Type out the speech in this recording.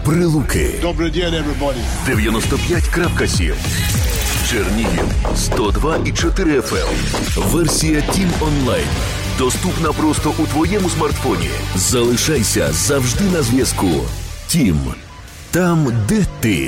Прилуки. Добрий день, everybody. 95.7. Чернігів 102,4 FM. Версія Тім онлайн. Доступна просто у твоєму смартфоні. Залишайся завжди на зв'язку. Тім. Там, де ти.